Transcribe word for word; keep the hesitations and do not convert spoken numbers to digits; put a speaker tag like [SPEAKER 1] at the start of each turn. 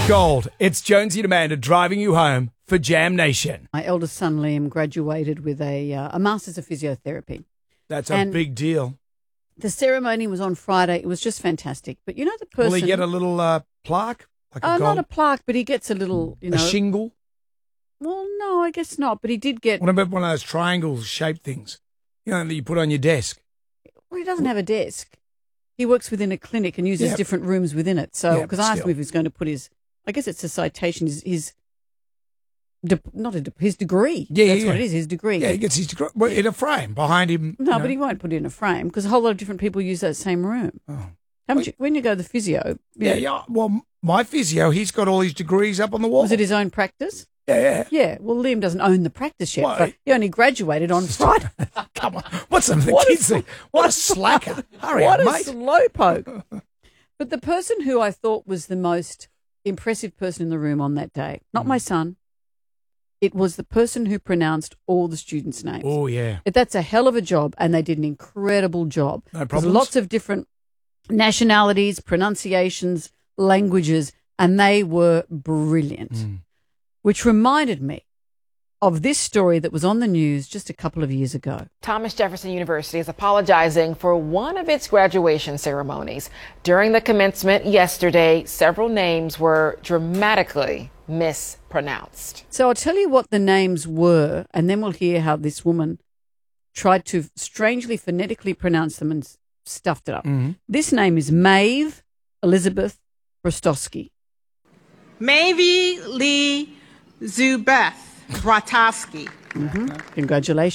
[SPEAKER 1] Gold. It's Jonesy and Amanda driving you home for Jam Nation.
[SPEAKER 2] My eldest son, Liam, graduated with a uh, a Master's of Physiotherapy.
[SPEAKER 1] That's a
[SPEAKER 2] And
[SPEAKER 1] big deal.
[SPEAKER 2] The ceremony was on Friday. It was just fantastic. But you know the person...
[SPEAKER 1] Will he get a little uh, plaque? Like a
[SPEAKER 2] Oh,
[SPEAKER 1] gold,
[SPEAKER 2] not a plaque, but he gets a little, you know...
[SPEAKER 1] a shingle?
[SPEAKER 2] Well, no, I guess not. But he did get...
[SPEAKER 1] What about one of those triangle-shaped things, you know, that you put on your desk?
[SPEAKER 2] Well, he doesn't have a desk. He works within a clinic and uses
[SPEAKER 1] Yeah.
[SPEAKER 2] different rooms within it. So,
[SPEAKER 1] Yeah,
[SPEAKER 2] because
[SPEAKER 1] but
[SPEAKER 2] I asked
[SPEAKER 1] still.
[SPEAKER 2] him if he was going to put his... I guess it's a citation, his... his de- not a de- his degree.
[SPEAKER 1] Yeah,
[SPEAKER 2] That's
[SPEAKER 1] yeah,
[SPEAKER 2] what
[SPEAKER 1] yeah.
[SPEAKER 2] it is, his degree.
[SPEAKER 1] Yeah, he gets his degree well, in a frame behind him.
[SPEAKER 2] No,
[SPEAKER 1] you
[SPEAKER 2] but
[SPEAKER 1] know.
[SPEAKER 2] he won't put it in a frame because a whole lot of different people use that same room.
[SPEAKER 1] Oh.
[SPEAKER 2] Haven't you, when you go to the physio,
[SPEAKER 1] Yeah,
[SPEAKER 2] you know,
[SPEAKER 1] yeah. Well, my physio, he's got all his degrees up on the wall.
[SPEAKER 2] was it his own practice?
[SPEAKER 1] Yeah, yeah.
[SPEAKER 2] Yeah. Well, Liam doesn't own the practice yet.
[SPEAKER 1] Why?
[SPEAKER 2] But he only graduated on Friday.
[SPEAKER 1] Come on. What's some of the
[SPEAKER 2] What a
[SPEAKER 1] kids
[SPEAKER 2] sl-
[SPEAKER 1] think? What a slacker. Hurry
[SPEAKER 2] what
[SPEAKER 1] up,
[SPEAKER 2] a
[SPEAKER 1] mate.
[SPEAKER 2] slowpoke. But the person who I thought was the most impressive person in the room on that day, not
[SPEAKER 1] Mm.
[SPEAKER 2] my son, it was the person who pronounced all the students' names.
[SPEAKER 1] Oh, yeah.
[SPEAKER 2] That's a hell of a job, and they did an incredible job.
[SPEAKER 1] No
[SPEAKER 2] There's
[SPEAKER 1] problems?
[SPEAKER 2] lots of different nationalities, pronunciations, languages, and they were brilliant,
[SPEAKER 1] Mm.
[SPEAKER 2] which reminded me of this story that was on the news just a couple of years ago.
[SPEAKER 3] Thomas Jefferson University is apologizing for one of its graduation ceremonies. During the commencement yesterday, several names were dramatically mispronounced.
[SPEAKER 2] So I'll tell you what the names were, and then we'll hear how this woman tried to strangely phonetically pronounce them and s- stuffed it up.
[SPEAKER 1] Mm-hmm.
[SPEAKER 2] This name is Maeve Elizabeth Brostowski.
[SPEAKER 4] Maybe Lee Zubeth Bratowski.
[SPEAKER 2] Congratulations.